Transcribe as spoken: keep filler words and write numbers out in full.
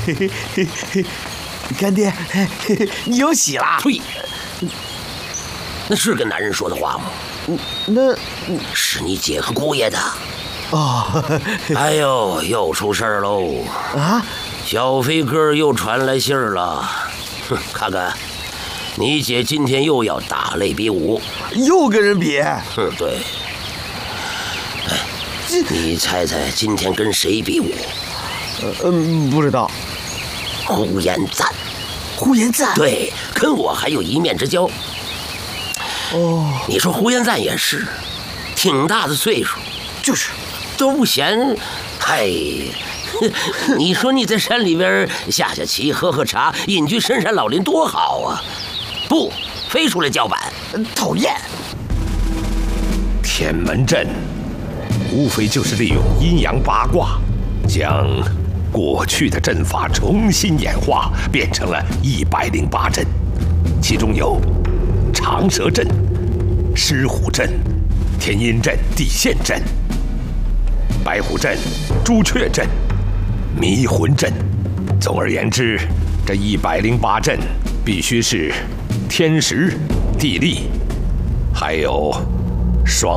干爹，你有喜啦！ 呸！那是个男人说的话吗？ 那是你姐和姑爷的。 哦， 哎呦，又出事儿喽！ 啊， 小飞哥又传来信儿了。哼，看看，你姐今天又要打擂比武， 又跟人比。 哼，对。哎，你猜猜今天跟谁比武？ 嗯，不知道。 呼延赞。 呼延赞？ 对，跟我还有一面之交。 哦， 你说呼延赞也是，挺大的岁数， 就是都不嫌。嗨，你说你在山里边下下棋、喝喝茶，隐居深山老林多好啊！不，非出来叫板， 讨厌。 天门阵无非就是利用阴阳八卦，将过去的阵法重新演化，变成了一百零八阵，其中有长蛇阵、狮虎阵、天阴阵、地陷阵、白虎阵、朱雀阵、迷魂阵。总而言之，这一百零八阵必须是天时、地利，还有双。